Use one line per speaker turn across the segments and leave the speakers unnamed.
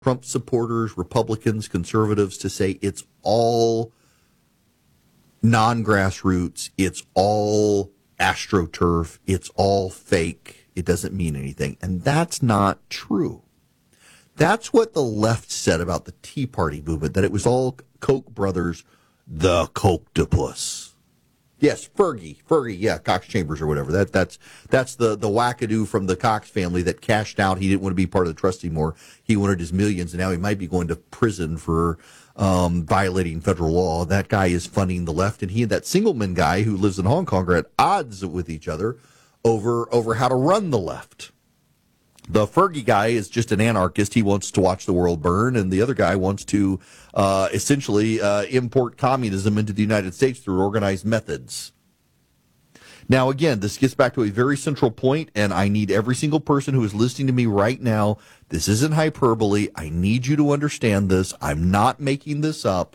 Trump supporters, Republicans, conservatives to say it's all non-grassroots, it's all AstroTurf, it's all fake, it doesn't mean anything. And that's not true. That's what the left said about the Tea Party movement, that it was all Koch brothers, the Kochtopus. Yes, Fergie, yeah, Cox Chambers or whatever. That's the wackadoo from the Cox family that cashed out. He didn't want to be part of the trust anymore. He wanted his millions, and now he might be going to prison for violating federal law. That guy is funding the left, and he and that Singleman guy who lives in Hong Kong are at odds with each other over how to run the left. The Fergie guy is just an anarchist. He wants to watch the world burn, and the other guy wants to essentially import communism into the United States through organized methods. Now, again, this gets back to a very central point, and I need every single person who is listening to me right now. This isn't hyperbole. I need you to understand this. I'm not making this up.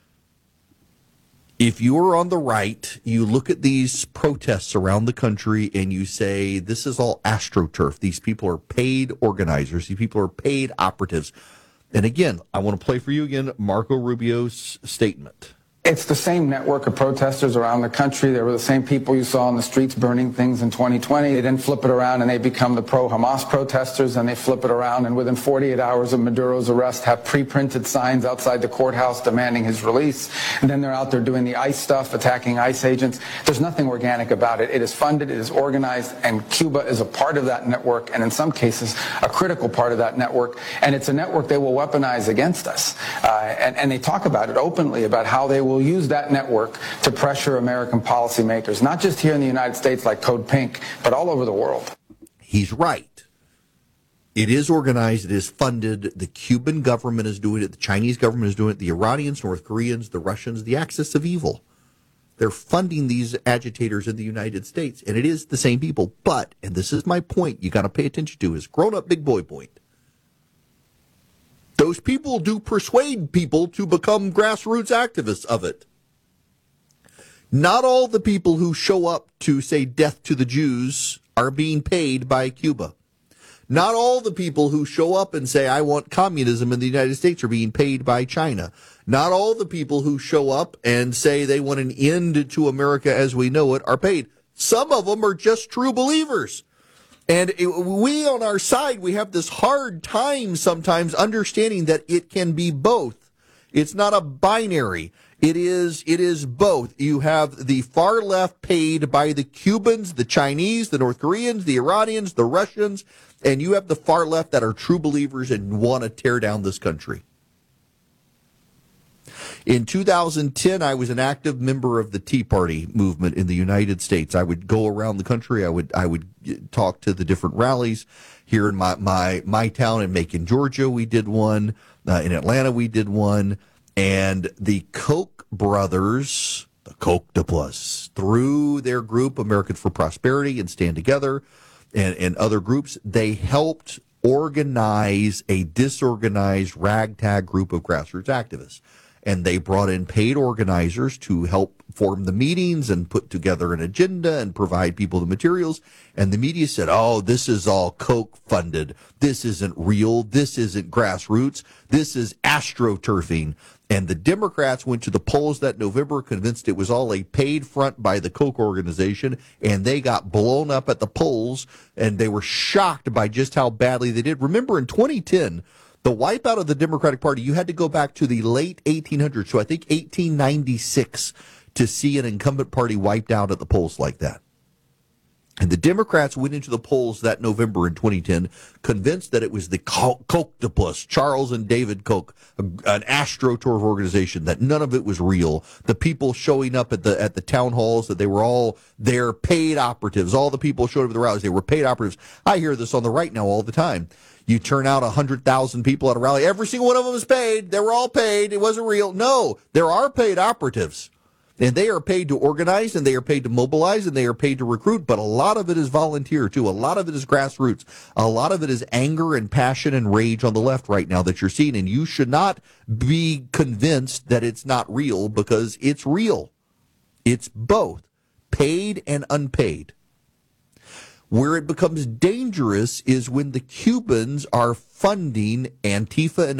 If you are on the right, you look at these protests around the country and you say, this is all AstroTurf. These people are paid organizers. These people are paid operatives. And again, I want to play for you again Marco Rubio's statement.
It's the same network of protesters around the country. They were the same people you saw on the streets burning things in 2020. They then flip it around and they become the pro-Hamas protesters, and they flip it around and within 48 hours of Maduro's arrest have pre-printed signs outside the courthouse demanding his release. And then they're out there doing the ICE stuff, attacking ICE agents. There's nothing organic about it. It is funded, it is organized, and Cuba is a part of that network, and in some cases a critical part of that network. And it's a network they will weaponize against us. And they talk about it openly, about how they will use that network to pressure American policymakers, not just here in the United States like Code Pink, but all over the world.
He's right. It is organized. It is funded. The Cuban government is doing it. The Chinese government is doing it. The Iranians, North Koreans, the Russians, the axis of evil. They're funding these agitators in the United States, and it is the same people. But, and this is my point you got to pay attention to, is grown-up big boy point. Those people do persuade people to become grassroots activists of it. Not all the people who show up to say death to the Jews are being paid by Cuba. Not all the people who show up and say, I want communism in the United States are being paid by China. Not all the people who show up and say they want an end to America as we know it are paid. Some of them are just true believers. And we on our side, we have this hard time sometimes understanding that it can be both. It's not a binary. It is both. You have the far left paid by the Cubans, the Chinese, the North Koreans, the Iranians, the Russians, and you have the far left that are true believers and want to tear down this country. In 2010, I was an active member of the Tea Party movement in the United States. I would go around the country. I would talk to the different rallies here in my town in Macon, Georgia. We did one. In Atlanta, we did one. And the Koch brothers, the Kochtopus, through their group, Americans for Prosperity and Stand Together, and other groups, they helped organize a disorganized ragtag group of grassroots activists. And they brought in paid organizers to help form the meetings and put together an agenda and provide people the materials. And the media said, oh, this is all Koch funded. This isn't real. This isn't grassroots. This is AstroTurfing. And the Democrats went to the polls that November, convinced it was all a paid front by the Koch organization, and they got blown up at the polls, and they were shocked by just how badly they did. Remember, in 2010, the wipeout of the Democratic Party, you had to go back to the late 1800s, so I think 1896, to see an incumbent party wiped out at the polls like that. And the Democrats went into the polls that November in 2010, convinced that it was the Kochtopus, Charles and David Koch, an AstroTurf organization, that none of it was real. The people showing up at the town halls, that they were all their paid operatives. All the people showed up at the rallies, they were paid operatives. I hear this on the right now all the time. You turn out 100,000 people at a rally. Every single one of them is paid. They were all paid. It wasn't real. No, there are paid operatives. And they are paid to organize, and they are paid to mobilize, and they are paid to recruit. But a lot of it is volunteer, too. A lot of it is grassroots. A lot of it is anger and passion and rage on the left right now that you're seeing. And you should not be convinced that it's not real, because it's real. It's both paid and unpaid. Where it becomes dangerous is when the Cubans are funding Antifa and